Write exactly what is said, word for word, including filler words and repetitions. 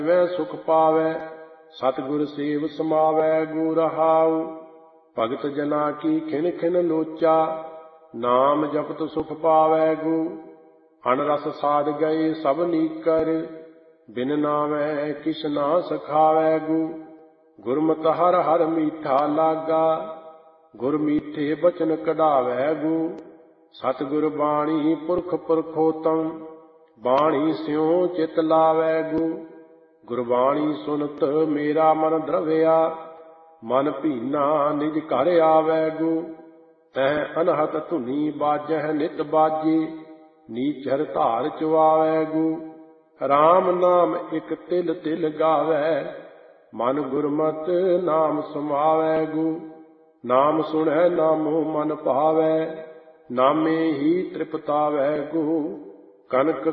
ਵੈ ਸੁਖ ਪਾਵੈ। ਸਤਿਗੁਰ ਸੇਵ ਸਮਾਵੈ ਗੁਰ ਰਹਾਉ। ਭਗਤ ਜਨਾ ਕੀ ਖਿਨ ਖਿਨ ਲੋਚਾ। ਨਾਮ ਜਪਤ ਸੁਖ ਪਾਵੈ ਗੋ। ਅਨਰਸ ਸਾਧ ਗਏ ਸਭ ਨੀਕਰ। ਬਿਨ ਨਾਵੈ ਕਿਛ ਨਾ ਸਖਾਵੈ ਗੋ। ਗੁਰਮਤਿ ਹਰਿ ਹਰਿ ਮੀਠਾ ਲਾਗਾ। ਗੁਰ ਮੀਠੇ ਬਚਨ ਕਢਾਵੈ ਗੋ। ਸਤਿਗੁਰ ਬਾਣੀ ਪੁਰਖ ਪੁਰਖੋਤਮ। ਬਾਣੀ ਸਿਉ ਚਿਤ ਲਾਵੈ ਗੋ। ਗੁਰਬਾਣੀ ਸੁਨਤ ਮੇਰਾ ਮਨ ਦਰਵਿਆ। ਮਨ ਭੀਨਾ ਨਿਜ ਘਰ ਆਵੈ ਗੋ। ਤਹ ਅਨਹਤ ਧੁਨੀ ਬਾਜਹਿ ਨਿਤ ਬਾਜੇ। ਨੀਚਰ ਧਾਰ ਚੁਆਵੈ ਗੋ। ਰਾਮ ਨਾਮ ਇਕ ਤਿਲ ਤਿਲ ਗਾਵੈ। ਮਨ ਗੁਰਮਤਿ ਨਾਮ ਸਮਾਵੈ ਗੋ। ਨਾਮ ਸੁਣੈ ਨਾਮੋ ਮਨ ਭਾਵੈ। ਨਾਮੇ ਹੀ ਤ੍ਰਿਪਤਾਵੈ ਗੋ। ਕਨਕ